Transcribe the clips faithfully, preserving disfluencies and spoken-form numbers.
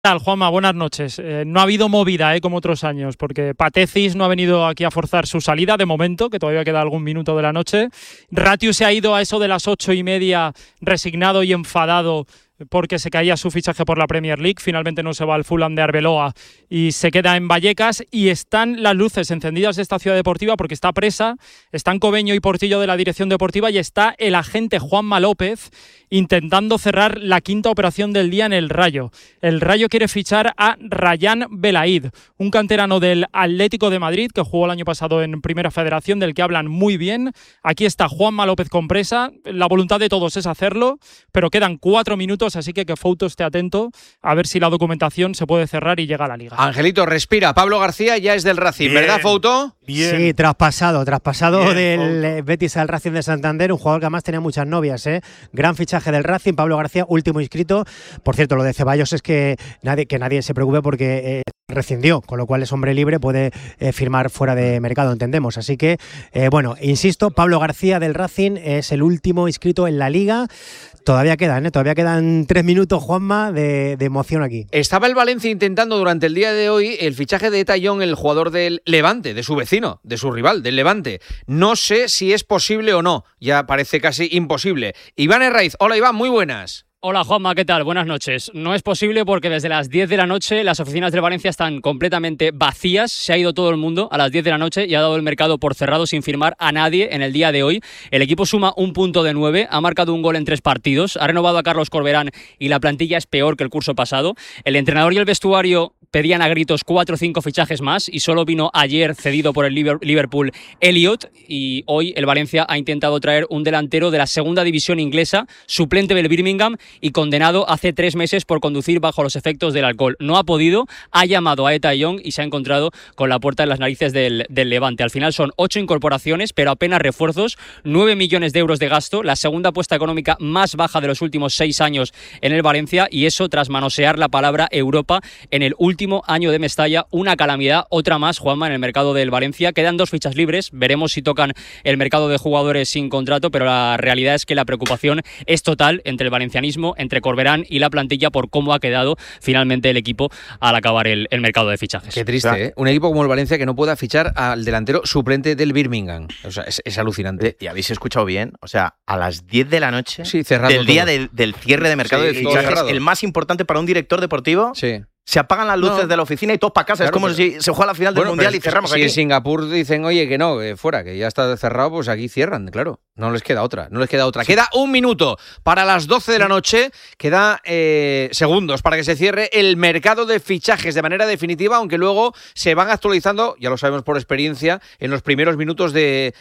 ¿Qué tal, Juanma? Buenas noches. Eh, no ha habido movida, eh, como otros años, porque Patecis no ha venido aquí a forzar su salida de momento, que todavía queda algún minuto de la noche. Ratiu se ha ido a eso de las ocho y media, resignado y enfadado porque se caía su fichaje por la Premier League. Finalmente no se va al Fulham de Arbeloa y se queda en Vallecas, y están las luces encendidas de esta ciudad deportiva porque está presa, están Cobeño y Portillo de la dirección deportiva y está el agente Juanma López intentando cerrar la quinta operación del día en el Rayo. El Rayo quiere fichar a Rayán Belaid, un canterano del Atlético de Madrid que jugó el año pasado en Primera Federación, del que hablan muy bien. Aquí está Juanma López con presa, la voluntad de todos es hacerlo, pero quedan cuatro minutos, así que que Fouto esté atento a ver si la documentación se puede cerrar y llega a la Liga. Angelito, respira. Pablo García ya es del Racing, bien, ¿verdad, Fouto? Bien. Sí, traspasado, traspasado bien, del Fouto. Betis al Racing de Santander, un jugador que además tenía muchas novias, ¿eh? Gran fichaje del Racing, Pablo García, último inscrito. Por cierto, lo de Ceballos es que nadie, que nadie se preocupe porque eh, rescindió, con lo cual es hombre libre, puede eh, firmar fuera de mercado, entendemos. Así que, eh, bueno, insisto, Pablo García del Racing es el último inscrito en la Liga. Todavía quedan, ¿eh? Todavía quedan tres minutos, Juanma, de, de emoción aquí. Estaba el Valencia intentando durante el día de hoy el fichaje de Eta Young, el jugador del Levante, de su vecino, de su rival, del Levante. No sé si es posible o no, ya parece casi imposible. Iván Herraiz, hola Iván, muy buenas. Hola Juanma, ¿qué tal? Buenas noches. No es posible porque desde las diez de la noche las oficinas del Valencia están completamente vacías. Se ha ido todo el mundo a las diez de la noche y ha dado el mercado por cerrado sin firmar a nadie en el día de hoy. El equipo suma un punto de nueve, ha marcado un gol en tres partidos, ha renovado a Carlos Corberán y la plantilla es peor que el curso pasado. El entrenador y el vestuario pedían a gritos cuatro o cinco fichajes más y solo vino ayer cedido por el Liverpool Elliot, y hoy el Valencia ha intentado traer un delantero de la segunda división inglesa, suplente del Birmingham y condenado hace tres meses por conducir bajo los efectos del alcohol. No ha podido, ha llamado a Eta Young y se ha encontrado con la puerta en las narices del, del Levante. Al final son ocho incorporaciones, pero apenas refuerzos, nueve millones de euros de gasto, la segunda apuesta económica más baja de los últimos seis años en el Valencia, y eso tras manosear la palabra Europa en el último año de Mestalla. Una calamidad, otra más, Juanma, en el mercado del Valencia. Quedan dos fichas libres, veremos si tocan el mercado de jugadores sin contrato, pero la realidad es que la preocupación es total entre el valencianismo, entre Corberán y la plantilla por cómo ha quedado finalmente el equipo al acabar el, el mercado de fichajes. Qué triste, ¿eh? Un equipo como el Valencia que no pueda fichar al delantero suplente del Birmingham. O sea, es, es alucinante. ¿Y habéis escuchado bien? O sea, a las diez de la noche, sí, cerrado del todo. día del, del cierre de mercado sí, de fichajes, el más importante para un director deportivo. Sí. Se apagan las luces no. de la oficina y todos para casa. Claro, es como pero, si se juega la final del bueno, Mundial y cerramos si aquí. Si en Singapur dicen, oye, que no, que fuera, que ya está cerrado, pues aquí cierran, claro. No les queda otra, no les queda otra. Sí. Queda un minuto para las doce de la noche. Queda eh, segundos para que se cierre el mercado de fichajes de manera definitiva, aunque luego se van actualizando, ya lo sabemos por experiencia, en los primeros minutos de,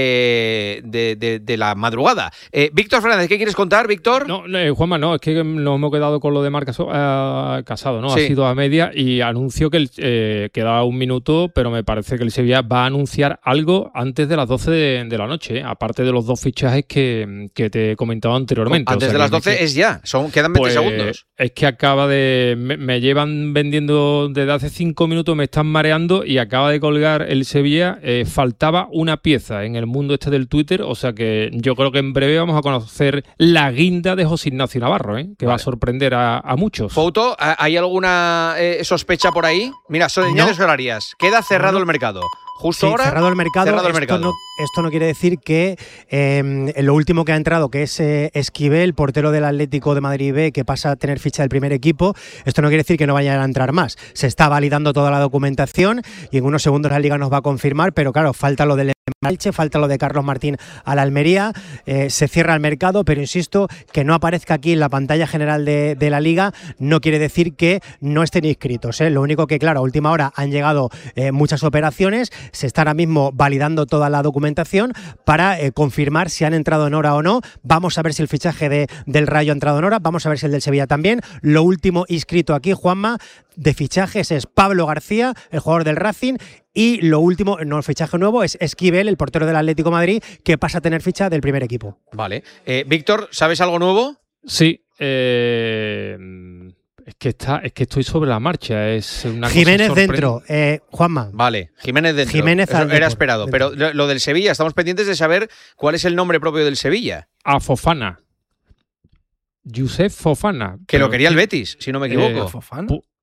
eh, de, de, de la madrugada. Eh, Víctor Fernández, ¿qué quieres contar, Víctor? No, eh, Juanma, no, es que nos hemos quedado con lo de Marc uh, Casado, ¿no? Sí. Ha sido a media y anuncio que el, eh, queda un minuto, pero me parece que el Sevilla va a anunciar algo antes de las doce de, de la noche, ¿eh? Aparte de los dos fichajes que, que te he comentado anteriormente. Antes o sea, de las doce que, es ya, son, quedan veinte pues, segundos. Es que acaba de... Me, me llevan vendiendo desde hace cinco minutos, me están mareando y acaba de colgar el Sevilla. Eh, faltaba una pieza en el mundo este del Twitter, o sea que yo creo que en breve vamos a conocer la guinda de José Ignacio Navarro, ¿eh? que vale. va a sorprender a, a muchos. Fouto, ¿hay alguna eh, sospecha por ahí? Mira, señales no. horarias. Queda cerrado no, no. el mercado. Justo sí, ahora. Cerrado el mercado. Cerrado el esto, mercado. No, esto no quiere decir que eh, lo último que ha entrado, que es eh, Esquivel, portero del Atlético de Madrid B, que pasa a tener ficha del primer equipo, esto no quiere decir que no vayan a entrar más. Se está validando toda la documentación y en unos segundos la Liga nos va a confirmar, pero claro, falta lo del Elche, falta lo de Carlos Martín a la Almería, eh, se cierra el mercado, pero insisto, que no aparezca aquí en la pantalla general de, de la Liga no quiere decir que no estén inscritos, ¿eh? Lo único que, claro, a última hora han llegado eh, muchas operaciones, se está ahora mismo validando toda la documentación para eh, confirmar si han entrado en hora o no. Vamos a ver si el fichaje de, del Rayo ha entrado en hora, vamos a ver si el del Sevilla también. Lo último inscrito aquí, Juanma, de fichajes es Pablo García, el jugador del Racing, y lo último, no el fichaje nuevo, es Esquivel, el portero del Atlético de Madrid, que pasa a tener ficha del primer equipo. Vale. Eh, Víctor, ¿sabes algo nuevo? Sí. Eh, es, que está, es que estoy sobre la marcha. Es una Jiménez cosa dentro, eh, Juanma. Vale, Jiménez dentro. Jiménez Eso dentro, era esperado. dentro. Pero lo del Sevilla, estamos pendientes de saber cuál es el nombre propio del Sevilla. A Fofana. Yousef Fofana. Que lo Pero quería el ¿quién- Betis, si no me equivoco. Eh, Fofana. pu-